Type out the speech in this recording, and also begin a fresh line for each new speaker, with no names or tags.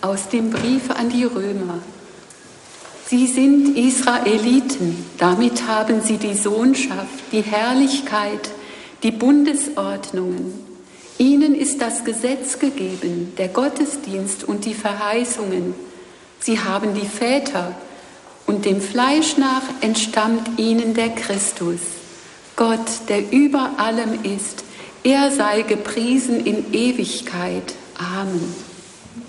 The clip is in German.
aus dem Brief an die Römer. Sie sind Israeliten, damit haben sie die Sohnschaft, die Herrlichkeit, die Bundesordnungen. Ihnen ist das Gesetz gegeben, der Gottesdienst und die Verheißungen. Sie haben die Väter und dem Fleisch nach entstammt ihnen der Christus. Gott, der über allem ist, er sei gepriesen in Ewigkeit. Amen.